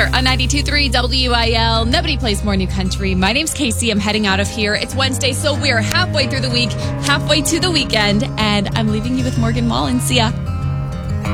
Weather on 92.3 WIL. Nobody plays more new country. My name's Casey. I'm heading out of here. It's Wednesday, so we're halfway through the week, halfway to the weekend, and I'm leaving you with Morgan Wallen. See ya.